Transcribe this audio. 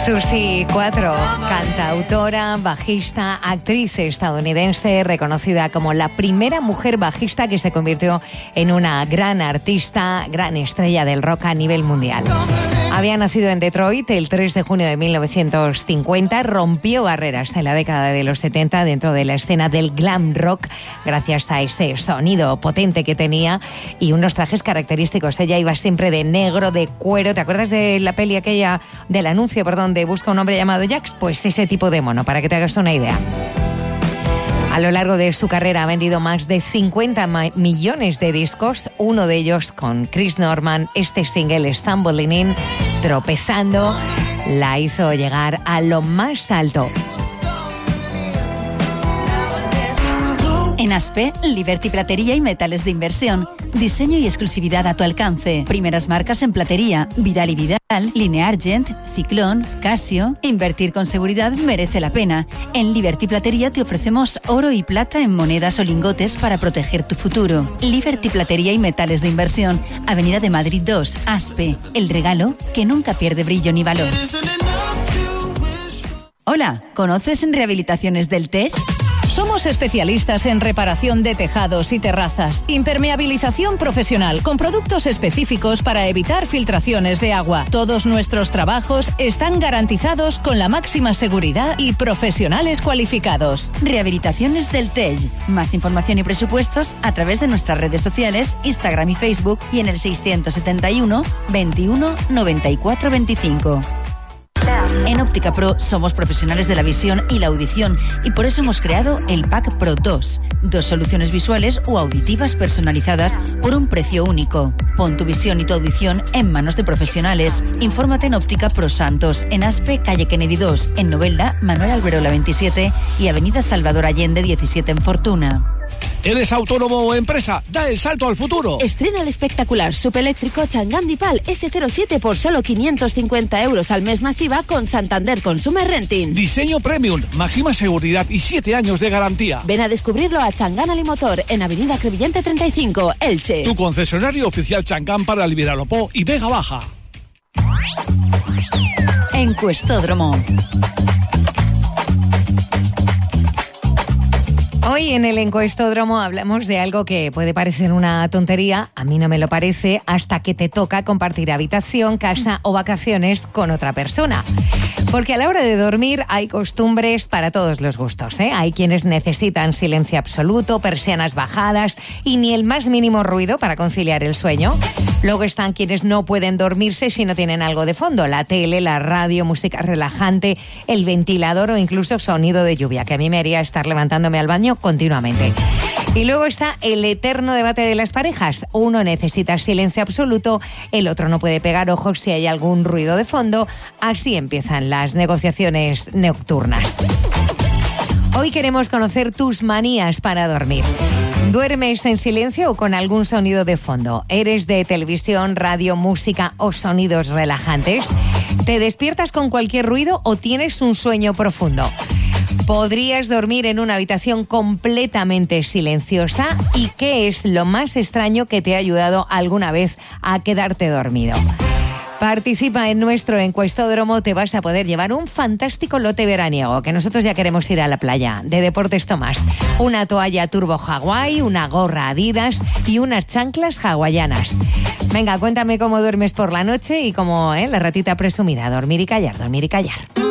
Susie 4, cantautora, bajista, actriz estadounidense, reconocida como la primera mujer bajista que se convirtió en una gran artista, gran estrella del rock a nivel mundial. Había nacido en Detroit el 3 de junio de 1950, rompió barreras en la década de los 70 dentro de la escena del glam rock gracias a ese sonido potente que tenía y unos trajes característicos. Ella iba siempre de negro, de cuero. ¿Te acuerdas de la peli aquella, del anuncio, de Busca un hombre llamado Jax? Pues ese tipo de mono, para que te hagas una idea. A lo largo de su carrera ha vendido más de 50 millones de discos, uno de ellos con Chris Norman. Este single, Stumbling In, tropezando, la hizo llegar a lo más alto. En ASPE, Liberty Platería y Metales de Inversión. Diseño y exclusividad a tu alcance. Primeras marcas en platería. Vidal y Vidal, Lineargent, Ciclón, Casio. Invertir con seguridad merece la pena. En Liberty Platería te ofrecemos oro y plata en monedas o lingotes para proteger tu futuro. Liberty Platería y Metales de Inversión. Avenida de Madrid 2, ASPE. El regalo que nunca pierde brillo ni valor. Hola, ¿conoces Rehabilitaciones del TEJ? Somos especialistas en reparación de tejados y terrazas, impermeabilización profesional con productos específicos para evitar filtraciones de agua. Todos nuestros trabajos están garantizados con la máxima seguridad y profesionales cualificados. Rehabilitaciones del TEJ. Más información y presupuestos a través de nuestras redes sociales, Instagram y Facebook y en el 671 21 94 25. En Óptica Pro somos profesionales de la visión y la audición y por eso hemos creado el Pack Pro 2. 2 soluciones visuales o auditivas personalizadas por un precio único. Pon tu visión y tu audición en manos de profesionales. Infórmate en Óptica Pro Santos, en Aspe, calle Kennedy 2, en Novelda, Manuel Alberola 27 y avenida Salvador Allende 17 en Fortuna. ¿Eres autónomo o empresa? ¡Da el salto al futuro! Estrena el espectacular subeléctrico Chang'an Dipal S07 por solo 550 euros al mes masiva con Santander Consumer Renting. Diseño premium, máxima seguridad y 7 años de garantía. Ven a descubrirlo a Chang'an Alimotor en Avenida Crevillente 35, Elche. Tu concesionario oficial Chang'an para el Viralopó y Vega Baja. Encuestódromo. Hoy en el Encuestódromo hablamos de algo que puede parecer una tontería, a mí no me lo parece, hasta que te toca compartir habitación, casa o vacaciones con otra persona. Porque a la hora de dormir hay costumbres para todos los gustos, ¿eh? Hay quienes necesitan silencio absoluto, persianas bajadas y ni el más mínimo ruido para conciliar el sueño. Luego están quienes no pueden dormirse si no tienen algo de fondo, la tele, la radio, música relajante, el ventilador o incluso sonido de lluvia, que a mí me haría estar levantándome al baño continuamente. Y luego está el eterno debate de las parejas. Uno necesita silencio absoluto, el otro no puede pegar ojos si hay algún ruido de fondo. Así empiezan las negociaciones nocturnas. Hoy queremos conocer tus manías para dormir. ¿Duermes en silencio o con algún sonido de fondo? ¿Eres de televisión, radio, música o sonidos relajantes? ¿Te despiertas con cualquier ruido o tienes un sueño profundo? ¿Podrías dormir en una habitación completamente silenciosa? ¿Y qué es lo más extraño que te ha ayudado alguna vez a quedarte dormido? Participa en nuestro Encuestódromo, te vas a poder llevar un fantástico lote veraniego, que nosotros ya queremos ir a la playa, de Deportes Tomás. Una toalla Turbo Hawaii, una gorra Adidas y unas chanclas hawaianas. Venga, cuéntame cómo duermes por la noche y cómo, la ratita presumida, dormir y callar, dormir y callar.